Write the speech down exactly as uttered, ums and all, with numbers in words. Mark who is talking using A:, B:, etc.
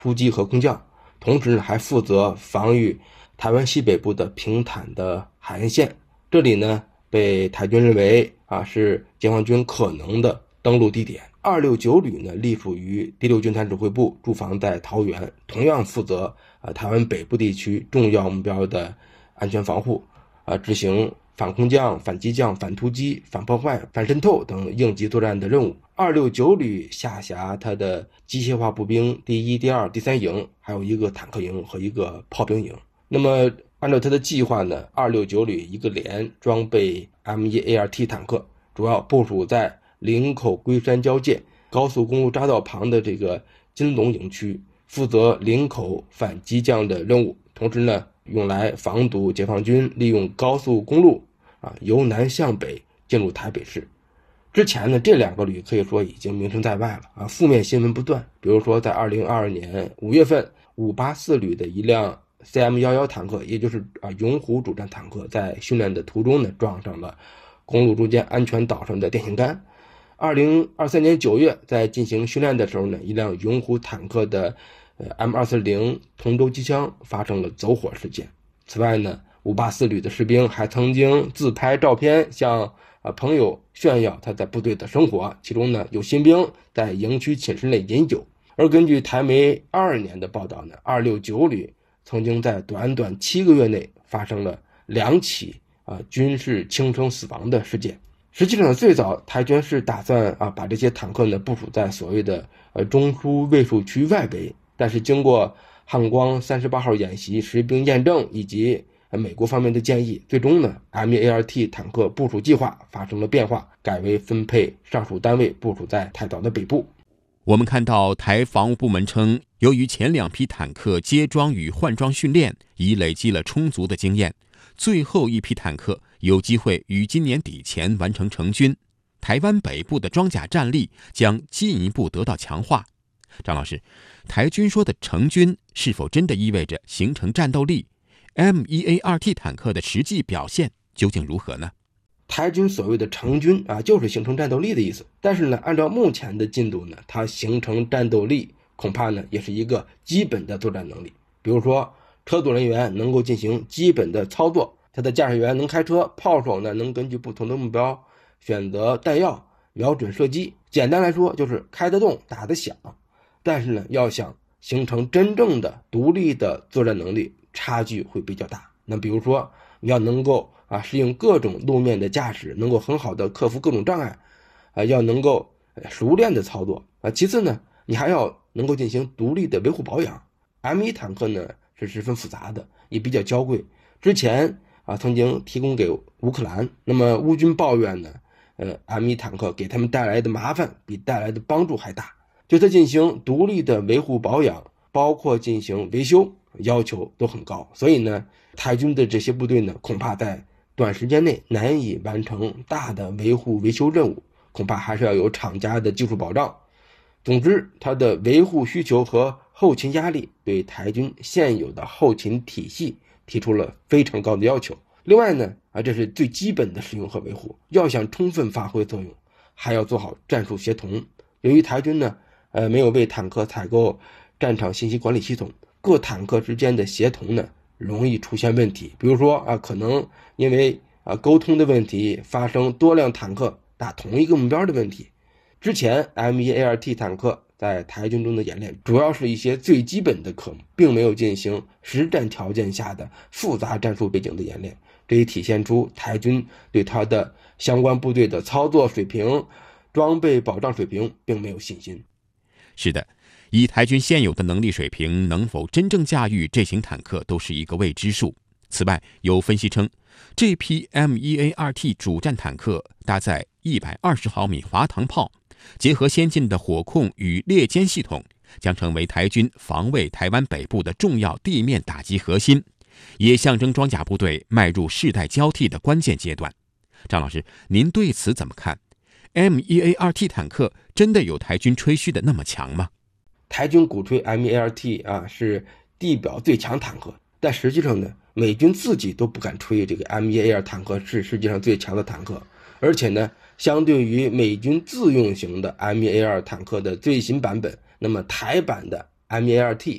A: 突击和空降，同时呢还负责防御台湾西北部的平坦的海岸线。这里呢被台军认为啊是解放军可能的登陆地点。二六九旅呢隶属于第六军团指挥部，驻防在桃园，同样负责啊台湾北部地区重要目标的安全防护，啊执行反空降、反机降、反突击、反破坏、反渗透等应急作战的任务。二六九旅下辖它的机械化步兵第一、第二、第三营，还有一个坦克营和一个炮兵营。那么按照它的计划呢，二六九旅一个连装备 M 一 A R T 坦克，主要部署在林口龟山交界高速公路匝道旁的这个金龙营区，负责林口反机降的任务，同时呢用来防堵解放军利用高速公路啊由南向北进入台北市。之前呢这两个旅可以说已经名声在外了啊，负面新闻不断。比如说在二零二二年五月份，五八四旅的一辆 C M 一一 坦克，也就是啊勇虎主战坦克，在训练的途中呢撞上了公路中间安全岛上的电线杆。二零二三年九月，在进行训练的时候呢，一辆勇虎坦克的呃 M 二四零同轴机枪发生了走火事件。此外呢，五八四旅的士兵还曾经自拍照片向啊朋友炫耀他在部队的生活，其中呢有新兵在营区寝室内饮酒。而根据台媒二二年的报道呢，二六九旅曾经在短短七个月内发生了两起啊军事轻生死亡的事件。实际上最早台军是打算啊把这些坦克呢部署在所谓的呃中枢卫戍区外围，但是经过汉光三十八号演习实兵验证以及美国方面的建议，最终呢 M 一 A R T 坦克部署计划发生了变化，改为分配上述单位部署在台岛的北部。
B: 我们看到台防务部门称，由于前两批坦克接装与换装训练已累积了充足的经验，最后一批坦克有机会于今年底前完成成军，台湾北部的装甲战力将进一步得到强化。张老师，台军说的成军是否真的意味着形成战斗力？ M 一 A R T 坦克的实际表现究竟如何呢？
A: 台军所谓的成军啊，就是形成战斗力的意思。但是呢，按照目前的进度呢，它形成战斗力恐怕呢也是一个基本的作战能力。比如说，车组人员能够进行基本的操作，他的驾驶员能开车，炮手呢能根据不同的目标选择弹药，瞄准射击。简单来说，就是开得动，打得响。但是呢，要想形成真正的独立的作战能力，差距会比较大。那比如说，你要能够啊适应各种路面的驾驶，能够很好的克服各种障碍，啊要能够熟练的操作啊。其次呢，你还要能够进行独立的维护保养。M 一 坦克呢是十分复杂的，也比较娇贵。之前啊曾经提供给乌克兰，那么乌军抱怨呢，呃 M 一 坦克给他们带来的麻烦比带来的帮助还大。对它进行独立的维护保养，包括进行维修，要求都很高。所以呢，台军的这些部队呢，恐怕在短时间内难以完成大的维护维修任务，恐怕还是要有厂家的技术保障。总之，它的维护需求和后勤压力对台军现有的后勤体系提出了非常高的要求。另外呢，啊，这是最基本的使用和维护，要想充分发挥作用，还要做好战术协同。由于台军呢，呃，没有为坦克采购战场信息管理系统，各坦克之间的协同呢，容易出现问题。比如说啊，可能因为啊沟通的问题，发生多辆坦克打同一个目标的问题。之前 M 一 A R T 坦克在台军中的演练，主要是一些最基本的科目，并没有进行实战条件下的复杂战术背景的演练。这也体现出台军对他的相关部队的操作水平、装备保障水平并没有信心。
B: 是的，以台军现有的能力水平，能否真正驾驭这型坦克都是一个未知数。此外，有分析称，这批 M 一 A R T 主战坦克搭载一百二十毫米滑膛炮，结合先进的火控与猎歼系统，将成为台军防卫台湾北部的重要地面打击核心，也象征装甲部队迈入世代交替的关键阶段。张老师，您对此怎么看？ M 一 A R T 坦克真的有台军吹嘘的那么强吗？
A: 台军鼓吹 M 一 A R T 啊是地表最强坦克，但实际上呢，美军自己都不敢吹这个 M 一 A R 坦克是世界上最强的坦克。而且呢，相对于美军自用型的 M 一 A R 坦克的最新版本，那么台版的 M 一 A R T